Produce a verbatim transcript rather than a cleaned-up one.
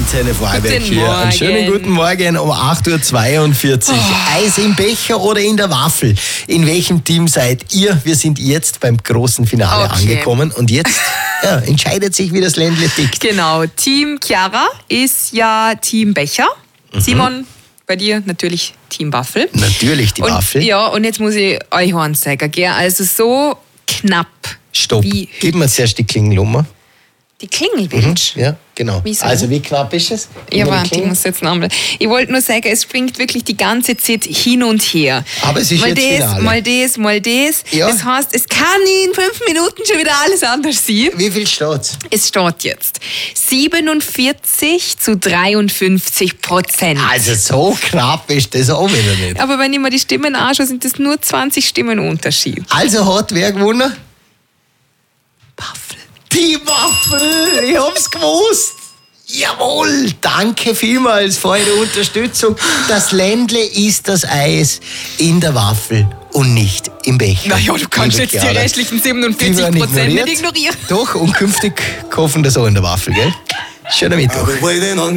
Antenne Vorarlberg Guten hier. Einen schönen guten Morgen um acht Uhr zweiundvierzig. Oh. Eis im Becher oder in der Waffel? In welchem Team seid ihr? Wir sind jetzt beim großen Finale Okay. angekommen und jetzt ja, entscheidet sich, wie das Ländle tickt. Genau, Team Chiara ist ja Team Becher. Mhm. Simon, bei dir natürlich Team Waffel. Natürlich die und, Waffel. Ja, und jetzt muss ich euch eins sagen, gell? Also so knapp. Stopp, wie gib mir zuerst die Klingelnummer. Die Klingelwunsch? Mhm. Ja, genau. Wieso? Also wie knapp ist es? Gib Ja, mir die warte, ich Klingel. muss jetzt nochmal. Ich wollte nur sagen, es springt wirklich die ganze Zeit hin und her. Aber es ist mal jetzt das, Finale. mal das, mal das. Ja. Das heißt, es kann in fünf Minuten schon wieder alles anders sein. Wie viel steht's? Es steht jetzt siebenundvierzig zu dreiundfünfzig Prozent. Also so knapp ist das auch wieder nicht. Aber wenn ich mir die Stimmen anschaue, sind das nur zwanzig Stimmen Unterschied. Also hat wer gewonnen? Waffel. Die Waffel! Ich hab's gewusst! Jawohl! Danke vielmals für eure Unterstützung. Das Ländle ist das Eis in der Waffel und nicht im Becher. Naja, du kannst Liebe jetzt die Chiara. restlichen Die siebenundvierzig werden Prozent nicht ignoriert. ignorieren. Doch, und künftig kaufen das auch in der Waffel, gell? Schöner Mittwoch.